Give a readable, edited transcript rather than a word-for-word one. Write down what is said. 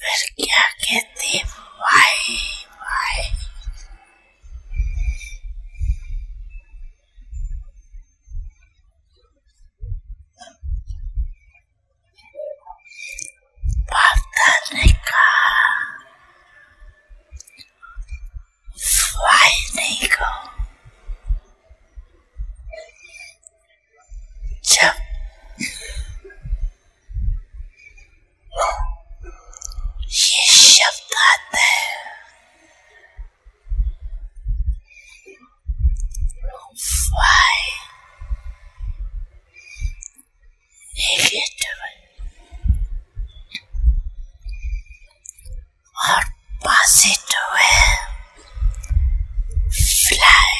फिर क्या कहते वाई वाई ने कहा वाई नहीं को जब ये शब्द आता है वाई नेगेटिव और पॉजिटिव है फ्लाई